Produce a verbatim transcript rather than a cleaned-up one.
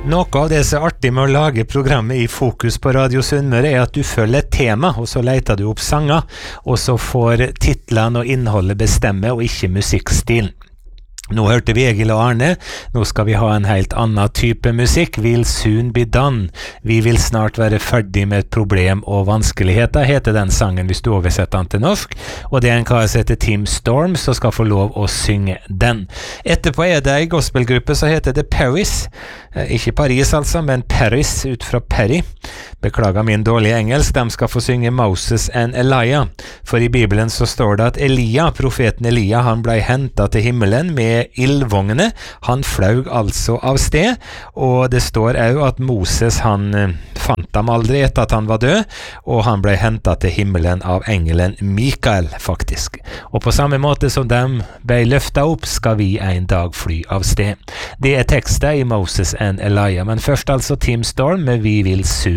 Noe av det som er artig med å lage programmet i Fokus på Radio Sunnmøre er at du følger et tema, og så leter du opp sanger, og så får titlene og innholdet bestemme, og ikke musikkstilen. Nå hørte vi Egil og Arne, nå skal vi ha en helt annen type musikk, Will soon be done. Vi vil snart være ferdig med et problem og vanskeligheter, heter den sangen hvis du oversetter den til norsk, og det er en kar som heter Tim Storm som skal få lov å synge den. Etterpå er det en gospelgruppe som heter The Paris, ikke Paris altså, men Paris ut fra Perry. Beklager min dårlige engelsk, de skal få synge Moses and Elijah, for i Bibelen så står det at Elia, profeten Elia, han ble hentet til himmelen med ildvogne, han flaug altså av sted, og det står også at Moses han fant dem aldri etter at han var død, og han ble hentet til himmelen av engelen Mikael faktisk. Og på samme måte som de ble løftet opp, skal vi en dag fly av sted. Det er tekstet i Moses and Elijah, men først altså Tim Storm med Vi vil soon.